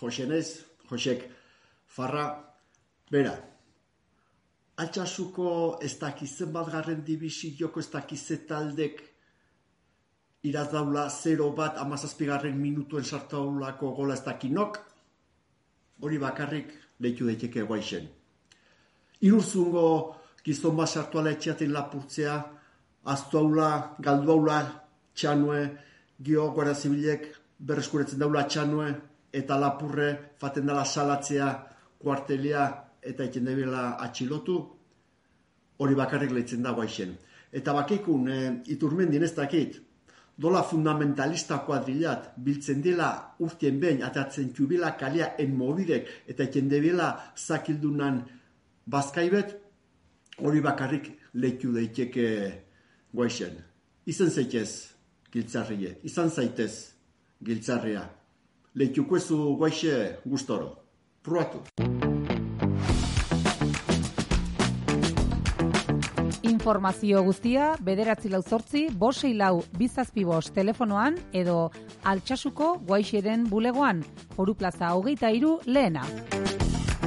Josek farra, bera, Altsasuko ez dakizen batgarren dibizioko ez dakizet irazdaula 0-1 17. minutuen sartaulako gola ez dakinok, hori bakarrik lehitu daiteke guaixen. Irurzungo gizon bat sartuala etxeaten lapurtzea, aztuaula, galduaula, txanue, gio Guardia Zibilek berreskuretzen daula txanue, eta lapurre faten dela salatzea, kuartelia eta eten debela atxilotu, hori bakarrik lehitzen da guaixen. Eta bakikun, Iturmendin ez dakit, dola fundamentalista kuadrilat, biltzen dela urtien behin, atatzen txubila kalia enmobidek, eta eten debela zakildunan bazkaibet, hori bakarrik lehitu daiteke guaixen. Izan zaitez giltzarrie, izan zaitez giltzarria. Lehituko ezu guaixe gustoro. Pruatu. Informazio guztia 948-564-275 telefonoan edo Altsasuko Guaixeren bulegoan, Foru Plaza 23 lehena.